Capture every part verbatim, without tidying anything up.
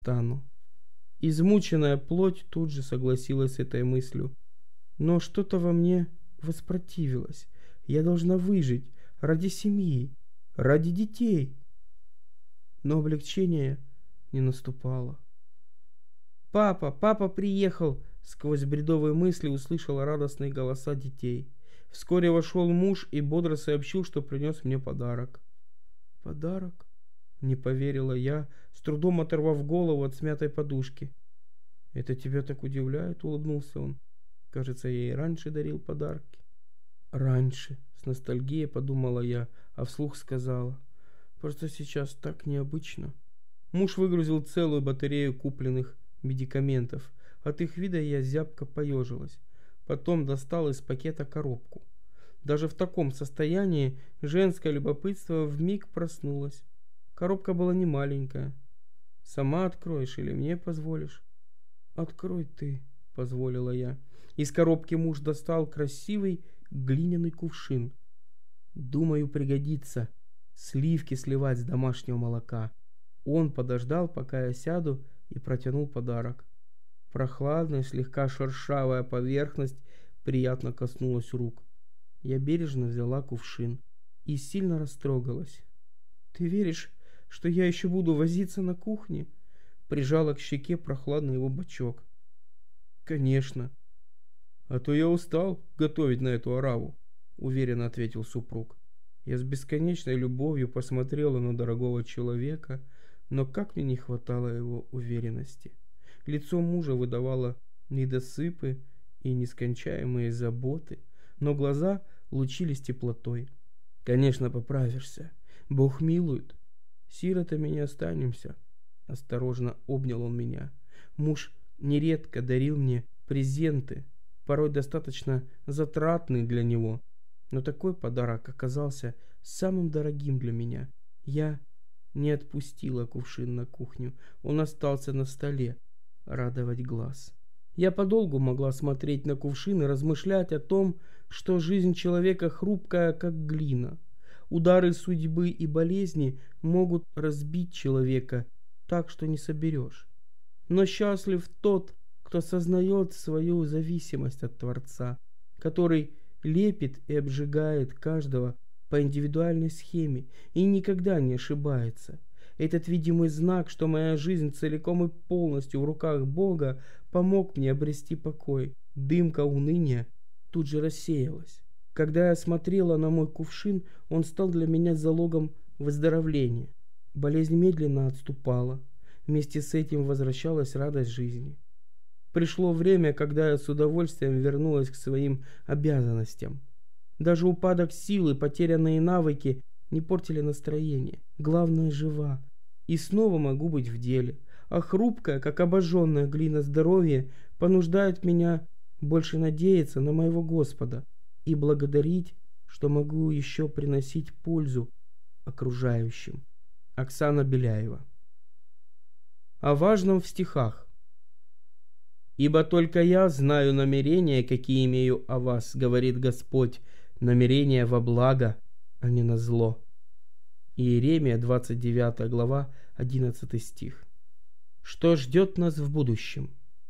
стану. Измученная плоть тут же согласилась с этой мыслью. Но что-то во мне воспротивилось. Я должна выжить ради семьи, ради детей. Но облегчение не наступало. «Папа, папа приехал!» Сквозь бредовые мысли услышала радостные голоса детей. Вскоре вошел муж и бодро сообщил, что принес мне подарок. «Подарок?» — не поверила я, с трудом оторвав голову от смятой подушки. «Это тебя так удивляет?» — улыбнулся он. «Кажется, я и раньше дарил подарки». «Раньше», — с ностальгией подумала я, а вслух сказала. «Просто сейчас так необычно». Муж выгрузил целую батарею купленных медикаментов. От их вида я зябко поежилась. Потом достал из пакета коробку. Даже в таком состоянии женское любопытство вмиг проснулось. Коробка была не маленькая. «Сама откроешь или мне позволишь?» «Открой ты», — позволила я. Из коробки муж достал красивый глиняный кувшин. «Думаю, пригодится сливки сливать с домашнего молока». Он подождал, пока я сяду, и протянул подарок. Прохладная, слегка шершавая поверхность приятно коснулась рук. Я бережно взяла кувшин и сильно растрогалась. «Ты веришь, что я еще буду возиться на кухне?» Прижала к щеке прохладный его бочок. «Конечно. А то я устал готовить на эту ораву», — уверенно ответил супруг. Я с бесконечной любовью посмотрела на дорогого человека, но как мне не хватало его уверенности. Лицо мужа выдавало недосыпы и нескончаемые заботы, но глаза лучились теплотой. «Конечно, поправишься. Бог милует. Сиротами не останемся». Осторожно обнял он меня. Муж нередко дарил мне презенты, порой достаточно затратные для него, но такой подарок оказался самым дорогим для меня. Я не отпустила кувшин на кухню, он остался на столе, радовать глаз. Я подолгу могла смотреть на кувшин и размышлять о том, что жизнь человека хрупкая, как глина. Удары судьбы и болезни могут разбить человека так, что не соберешь. Но счастлив тот, кто сознает свою зависимость от Творца, который лепит и обжигает каждого по индивидуальной схеме и никогда не ошибается. Этот видимый знак, что моя жизнь целиком и полностью в руках Бога, помог мне обрести покой. Дымка уныния тут же рассеялась. Когда я смотрела на мой кувшин, он стал для меня залогом выздоровления. Болезнь медленно отступала. Вместе с этим возвращалась радость жизни. Пришло время, когда я с удовольствием вернулась к своим обязанностям. Даже упадок сил и потерянные навыки не портили настроение. Главное, жива. И снова могу быть в деле. А хрупкая, как обожженная глина здоровье, понуждает меня больше надеяться на моего Господа и благодарить, что могу еще приносить пользу окружающим. Оксана Беляева. О важном в стихах. «Ибо только я знаю намерения, какие имею о вас, говорит Господь, намерения во благо, а не на зло». Иеремия, двадцать девятая глава, одиннадцатый стих. Что ждет нас в будущем?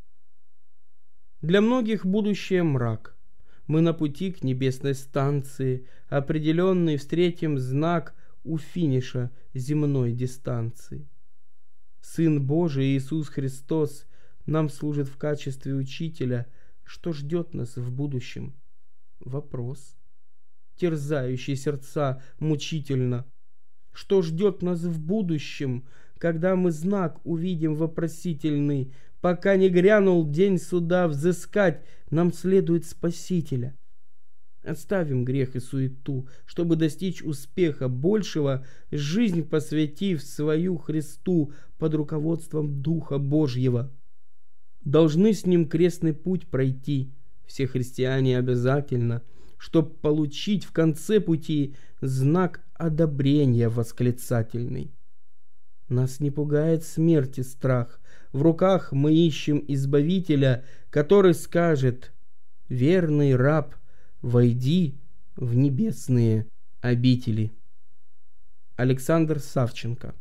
Для многих будущее мрак. Мы на пути к небесной станции, определенный встретим знак у финиша земной дистанции. Сын Божий Иисус Христос нам служит в качестве учителя. Что ждет нас в будущем? Вопрос, терзающий сердца мучительно. Что ждет нас в будущем, когда мы знак увидим вопросительный? Пока не грянул день суда, взыскать нам следует Спасителя. Отставим грех и суету, чтобы достичь успеха большего, жизнь посвятив свою Христу под руководством Духа Божьего. Должны с Ним крестный путь пройти, все христиане обязательно, чтобы получить в конце пути знак одобрения восклицательный. Нас не пугает смерти страх, в руках мы ищем Избавителя, который скажет: «Верный раб, войди в небесные обители». Александр Савченко.